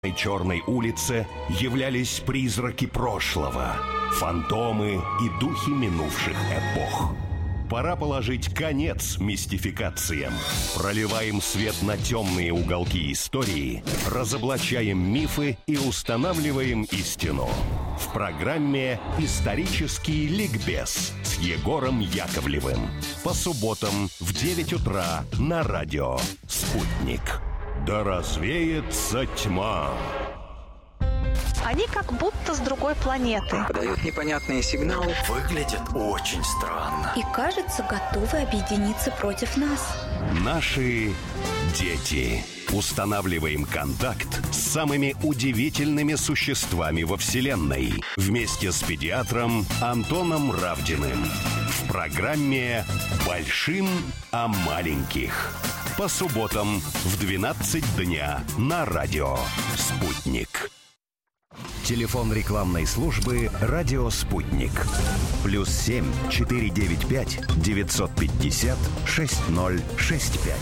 На черной улице являлись призраки прошлого, фантомы и духи минувших эпох. Пора положить конец мистификациям. Проливаем свет на темные уголки истории, разоблачаем мифы и устанавливаем истину. В программе «Исторический ликбез» с Егором Яковлевым. По субботам в 9 утра на радио «Спутник». Да развеется тьма. Они как будто с другой планеты. Подают непонятные сигналы. Выглядят очень странно. И кажется, готовы объединиться против нас. Наши дети. Устанавливаем контакт с самыми удивительными существами во Вселенной. Вместе с педиатром Антоном Равдиным. В программе «Большим о маленьких». По субботам в 12 дня на радио «Спутник». Телефон рекламной службы «Радио Спутник». +7 495 950 6065.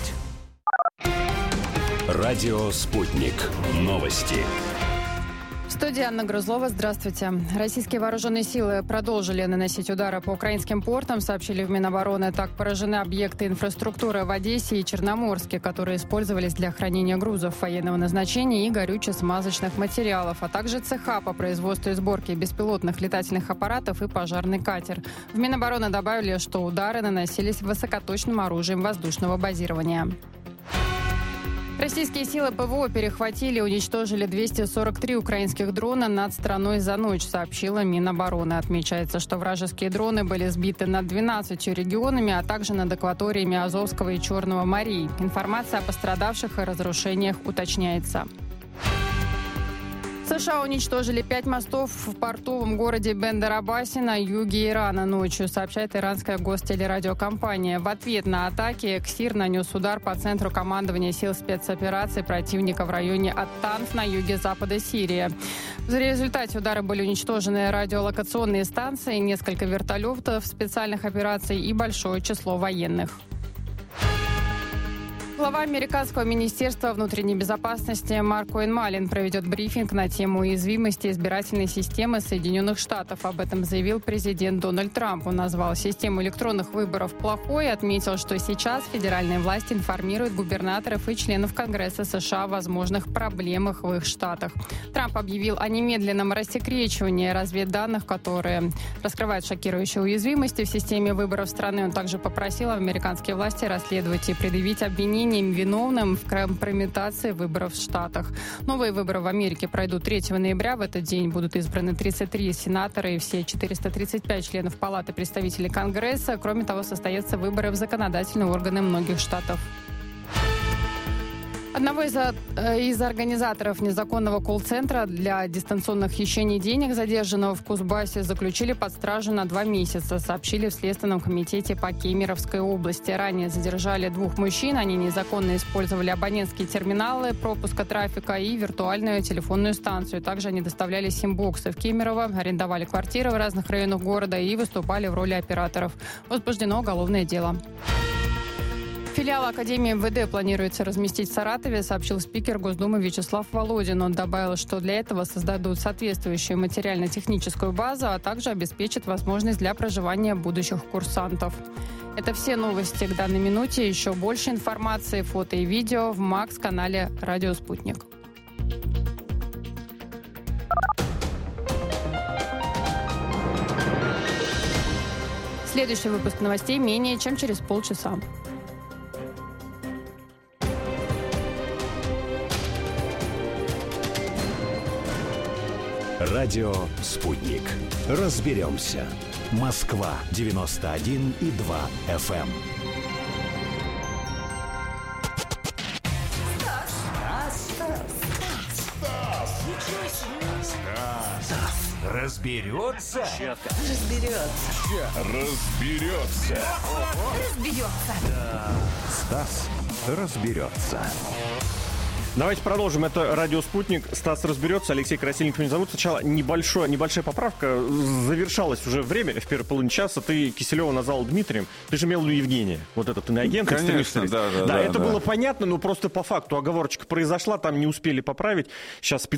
Радио «Спутник». Новости. В студии Анна Грузлова. Здравствуйте. Российские вооруженные силы продолжили наносить удары по украинским портам, сообщили в Минобороны. Так поражены объекты инфраструктуры в Одессе и Черноморске, которые использовались для хранения грузов военного назначения и горюче-смазочных материалов, а также цеха по производству и сборке беспилотных летательных аппаратов и пожарный катер. В Минобороны добавили, что удары наносились высокоточным оружием воздушного базирования. Российские силы ПВО перехватили и уничтожили 243 украинских дрона над страной за ночь, сообщила Минобороны. Отмечается, что вражеские дроны были сбиты над 12 регионами, а также над акваториями Азовского и Черного морей. Информация о пострадавших и разрушениях уточняется. США уничтожили 5 мостов в портовом городе Бендер-Аббаси на юге Ирана ночью, сообщает иранская гостелерадиокомпания. В ответ на атаки КСИР нанес удар по центру командования сил спецопераций противника в районе Ат-Танф на юге-запада Сирии. В результате удара были уничтожены радиолокационные станции, несколько вертолетов специальных операций и большое число военных. Глава американского министерства внутренней безопасности Марк Уэйнмалин проведет брифинг на тему уязвимости избирательной системы Соединенных Штатов. Об этом заявил президент Дональд Трамп. Он назвал систему электронных выборов плохой и отметил, что сейчас федеральная власть информирует губернаторов и членов Конгресса США о возможных проблемах в их штатах. Трамп объявил о немедленном рассекречивании разведданных, которые раскрывают шокирующие уязвимости в системе выборов страны. Он также попросил американские власти расследовать и предъявить обвинения виновным в компрометации выборов в Штатах. Новые выборы в Америке пройдут 3 ноября. В этот день будут избраны 33 сенатора и все 435 членов Палаты представителей Конгресса. Кроме того, состоятся выборы в законодательные органы многих штатов. Одного из организаторов незаконного колл-центра для дистанционных хищений денег, задержанного в Кузбассе, заключили под стражу на 2 месяца, сообщили в Следственном комитете по Кемеровской области. Ранее задержали 2 мужчин. Они незаконно использовали абонентские терминалы пропуска трафика и виртуальную телефонную станцию. Также они доставляли сим-боксы в Кемерово, арендовали квартиры в разных районах города и выступали в роли операторов. Возбуждено уголовное дело. Филиал Академии МВД планируется разместить в Саратове, сообщил спикер Госдумы Вячеслав Володин. Он добавил, что для этого создадут соответствующую материально-техническую базу, а также обеспечат возможность для проживания будущих курсантов. Это все новости к данной минуте. Еще больше информации, фото и видео в МАКС-канале «Радио Спутник». Следующий выпуск новостей менее чем через полчаса. Радио «Спутник». Разберемся. Москва 91,2 FM. Стас разберется? Стас разберется. Давайте продолжим. Это «Радио Спутник». Стас разберется. Алексей Красильников меня зовут. Сначала небольшая поправка. Завершалось уже время в первой половине часа. Ты Киселева назвал Дмитрием. Ты же имел в виду Евгения. Вот этот иноагент. Конечно, да. Это было понятно, но просто по факту оговорочка произошла. Там не успели поправить. Сейчас